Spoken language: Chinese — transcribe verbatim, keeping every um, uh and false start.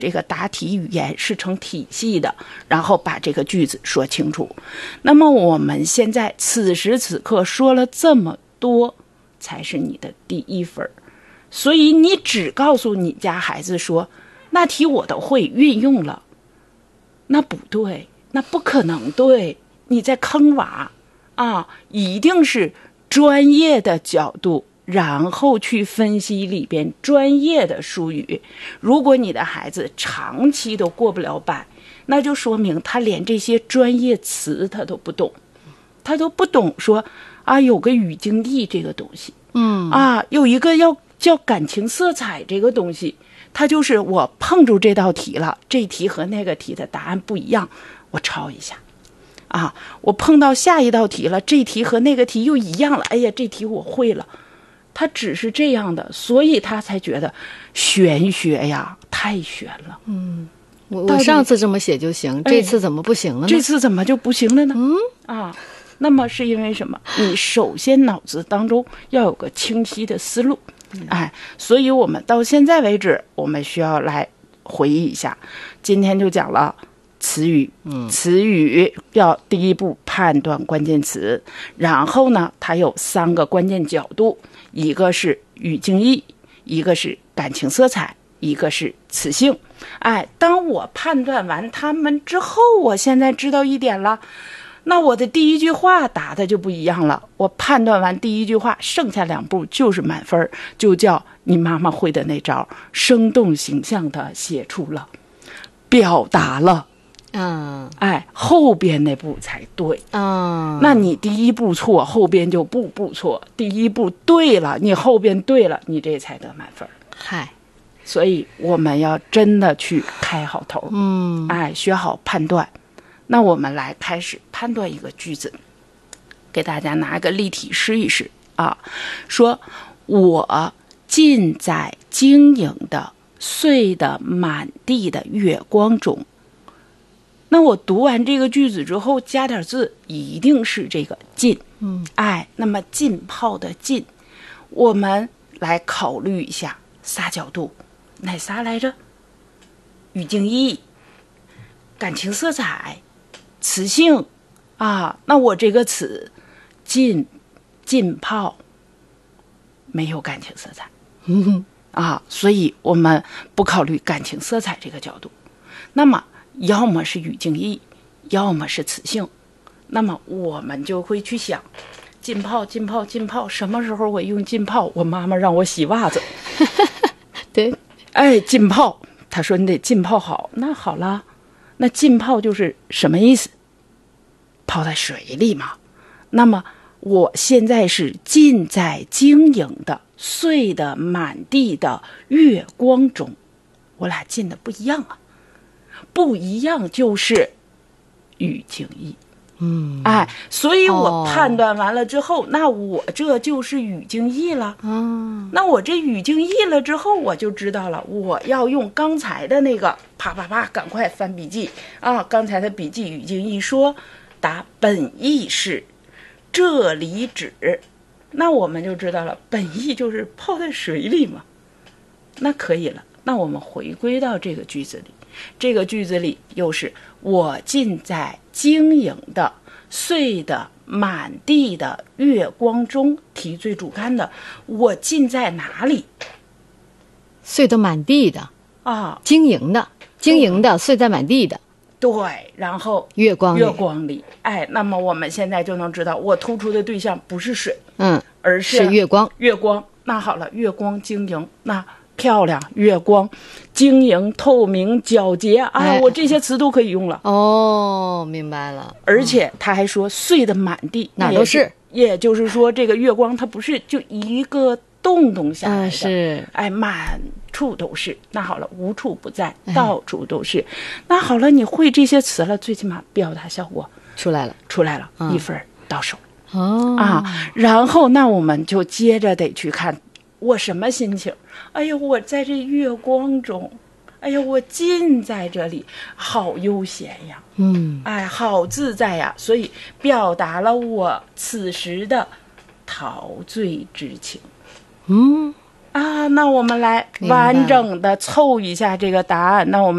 这个答题语言是成体系的，然后把这个句子说清楚。那么我们现在此时此刻说了这么多，才是你的第一分。所以你只告诉你家孩子说，那题我都会运用了，那不对，那不可能对，你在坑娃啊！一定是专业的角度，然后去分析里边专业的术语。如果你的孩子长期都过不了百，那就说明他连这些专业词他都不懂，他都不懂说啊，有个语境义这个东西，嗯啊，有一个要叫感情色彩这个东西，他就是我碰住这道题了，这题和那个题的答案不一样，我抄一下。啊，我碰到下一道题了，这题和那个题又一样了，哎呀，这题我会了。他只是这样的，所以他才觉得玄学呀，太玄了。 嗯，我我上次这么写就行，这次怎么不行了呢？ 这次怎么就不行了呢？嗯啊，那么是因为什么？你首先脑子当中要有个清晰的思路，哎，所以我们到现在为止，我们需要来回忆一下，今天就讲了。词语，嗯，词语要第一步判断关键词，然后呢，它有三个关键角度，一个是语境义，一个是感情色彩，一个是词性。哎，当我判断完它们之后，我现在知道一点了，那我的第一句话答的就不一样了。我判断完第一句话，剩下两步就是满分，就叫你妈妈会的那招，生动形象的写出了，表达了。嗯，哎，后边那步才对。嗯，那你第一步错，后边就步步错。第一步对了，你后边对了，你这才得满分。 嗨， 所以我们要真的去开好头。嗯，哎，学好判断。那我们来开始判断一个句子，给大家拿个例题试一试啊。说，我尽在晶莹的、碎的满地的月光中。那我读完这个句子之后，加点字，一定是这个浸。嗯，哎，那么浸泡的浸，我们来考虑一下仨角度，哪仨来着？语境义、感情色彩、词性啊。那我这个词浸浸泡没有感情色彩，嗯啊，所以我们不考虑感情色彩这个角度。那么要么是语境义，要么是词性，那么我们就会去想，浸泡浸泡浸泡，什么时候我用浸泡？我妈妈让我洗袜子， 对， 哎，浸泡，她说你得浸泡好，那好了，那浸泡就是什么意思？泡在水里嘛。那么我现在是浸在晶莹的、碎的、满地的月光中，我俩浸的不一样啊。不一样就是语境义，嗯，哎，所以我判断完了之后，哦、那我这就是语境义了，嗯，那我这语境义了之后，我就知道了，我要用刚才的那个啪啪啪，赶快翻笔记啊！刚才的笔记语境义说，答本意是这里指，那我们就知道了，本意就是泡在水里嘛，那可以了。那我们回归到这个句子里。这个句子里又是我浸在晶莹的、碎的、满地的月光中，题最主干的，我浸在哪里？ 碎得满地的啊， 晶莹的、晶莹的、碎在满地的， 对，然后月光里月光里，哎，那么我们现在就能知道，我突出的对象不是水， 嗯， 而是月光。 月光，那好了，月光晶莹，那。漂亮，月光，晶莹、透明、皎洁啊！哎、我这些词都可以用了。 哦，明白了。 而且他还说碎的满地， 哪儿都是。 也就是说，这个月光它不是就一个洞洞下来的， 嗯、是哎，满处都是。那好了，无处不在，到处都是。哎、那好了，你会这些词了，最起码表达效果出来了， 出来了，嗯、一分到手。 哦啊，然后那我们就接着得去看。我什么心情？哎呀，我在这月光中，哎呀，我浸在这里，好悠闲呀，嗯，哎，好自在呀，所以表达了我此时的陶醉之情。 嗯， 啊，那我们来完整的凑一下这个答案。那我们